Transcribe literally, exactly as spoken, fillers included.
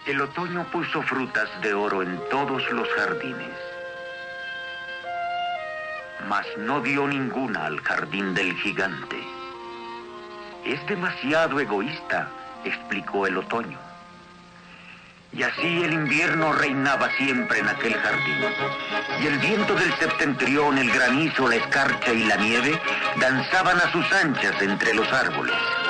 El otoño puso frutas de oro en todos los jardines, mas no dio ninguna al jardín del gigante. Es demasiado egoísta, explicó el otoño. Y así el invierno reinaba siempre en aquel jardín, y el viento del septentrión, el granizo, la escarcha y la nieve danzaban a sus anchas entre los árboles.